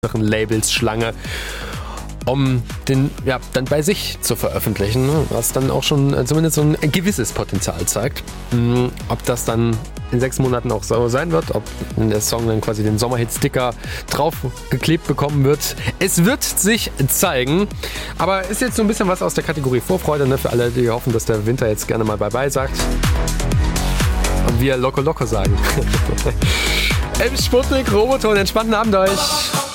Labels Schlange, um den dann bei sich zu veröffentlichen, was dann auch schon zumindest so ein gewisses Potenzial zeigt. Ob das dann in 6 Monaten auch so sein wird, ob der Song dann quasi den Sommerhit-Sticker drauf geklebt bekommen wird. Es wird sich zeigen, aber ist jetzt so ein bisschen was aus der Kategorie Vorfreude, ne, für alle, die hoffen, dass der Winter jetzt gerne mal Bye-Bye sagt. Und wir Loco Loco sagen. Sputnik, Roboton, entspannten Abend euch.